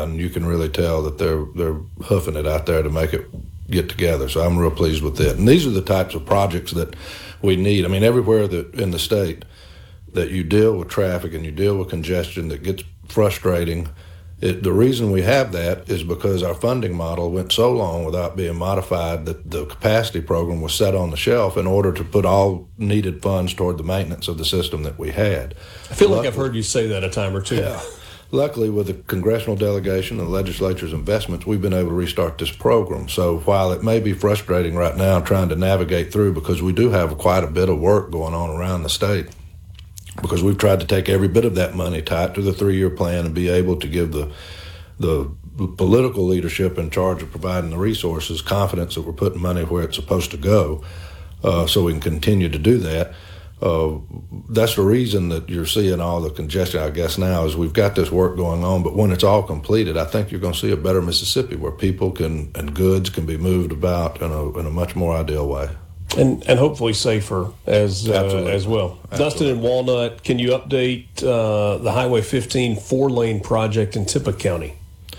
and you can really tell that they're hoofing it out there to make it get together. So I'm real pleased with it. And these are the types of projects that we need. I mean, everywhere that in the state that you deal with traffic and you deal with congestion that gets frustrating, the reason we have that is because our funding model went so long without being modified that the capacity program was set on the shelf in order to put all needed funds toward the maintenance of the system that we had. I feel like I've heard you say that a time or two. Yeah. Luckily, with the congressional delegation and the legislature's investments, we've been able to restart this program. So while it may be frustrating right now trying to navigate through, because we do have quite a bit of work going on around the state, because we've tried to take every bit of that money, tie it to the 3-year plan, and be able to give the political leadership in charge of providing the resources confidence that we're putting money where it's supposed to go, so we can continue to do that. That's the reason that you're seeing all the congestion, I guess, now is we've got this work going on, but when it's all completed, I think you're going to see a better Mississippi where people and goods can be moved about in a much more ideal way. And hopefully safer as well. Absolutely. Dustin and Walnut, can you update the Highway 15 4-lane project in Tippah County?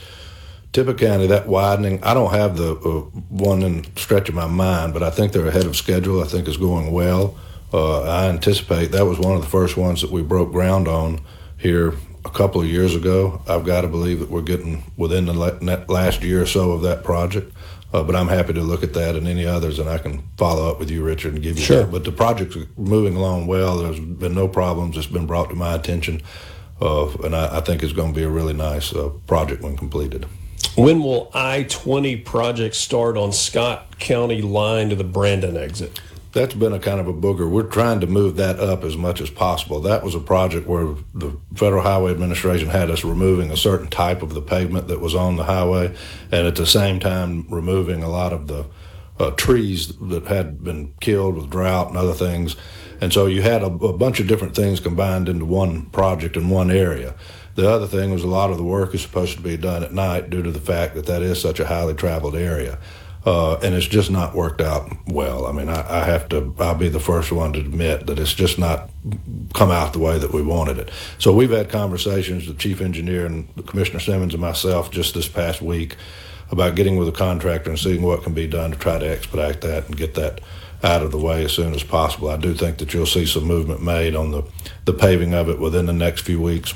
Tippah County, that widening, I don't have the one in stretch of my mind, but I think they're ahead of schedule. I think it's going well. I anticipate that was one of the first ones that we broke ground on here a couple of years ago. I've got to believe that we're getting within the last year or so of that project. But I'm happy to look at that and any others, and I can follow up with you, Richard, and give you that. But the project's moving along well. There's been no problems. It's been brought to my attention, and I think it's going to be a really nice project when completed. When will I-20 project start on Scott County line to the Brandon exit? That's been a kind of a booger. We're trying to move that up as much as possible. That was a project where the Federal Highway Administration had us removing a certain type of the pavement that was on the highway, and at the same time removing a lot of the trees that had been killed with drought and other things. And so you had a bunch of different things combined into one project in one area. The other thing was a lot of the work is supposed to be done at night due to the fact that is such a highly traveled area. And it's just not worked out well. I mean, I'll be the first one to admit that it's just not come out the way that we wanted it. So we've had conversations, the chief engineer and Commissioner Simmons and myself, just this past week about getting with the contractor and seeing what can be done to try to expedite that and get that out of the way as soon as possible. I do think that you'll see some movement made on the paving of it within the next few weeks.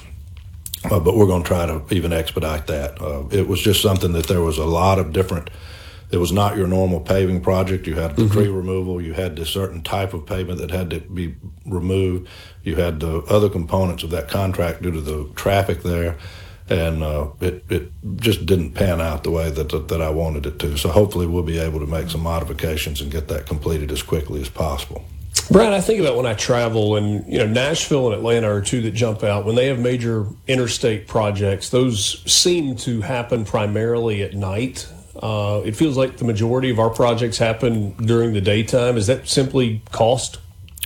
But we're going to try to even expedite that. It was just something that there was a lot of different. It was not your normal paving project. You had the tree removal. You had this certain type of pavement that had to be removed. You had the other components of that contract due to the traffic there. And it just didn't pan out the way that I wanted it to. So hopefully we'll be able to make some modifications and get that completed as quickly as possible. Brad, I think about when I travel, and Nashville and Atlanta are two that jump out. When they have major interstate projects, those seem to happen primarily at night. It feels like the majority of our projects happen during the daytime. Is that simply cost?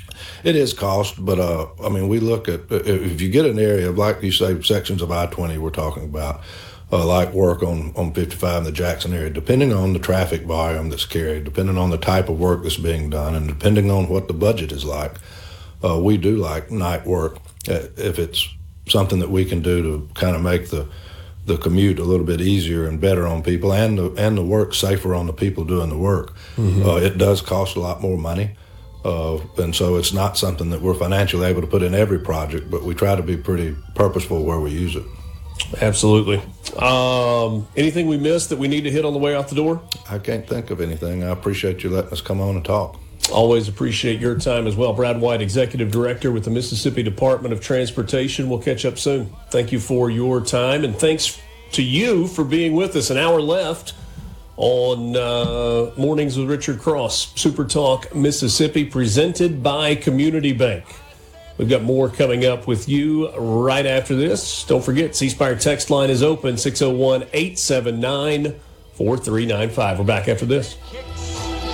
It is cost, but I mean, we look at if you get an area of, like you say, sections of I-20 we're talking about, like work on 55 in the Jackson area, depending on the traffic volume that's carried, depending on the type of work that's being done, and depending on what the budget is like, we do like night work if it's something that we can do to kind of make the commute a little bit easier and better on people, and the work safer on the people doing the work. It does cost a lot more money, and so it's not something that we're financially able to put in every project, but we try to be pretty purposeful where we use it. Absolutely. Anything we missed that we need to hit on the way out the door? I can't think of anything. I appreciate you letting us come on and talk. Always appreciate your time as well. Brad White, Executive Director with the Mississippi Department of Transportation. We'll catch up soon. Thank you for your time, and thanks to you for being with us. An hour left on Mornings with Richard Cross, Super Talk Mississippi, presented by Community Bank. We've got more coming up with you right after this. Don't forget, C Spire text line is open, 601-879-4395. We're back after this.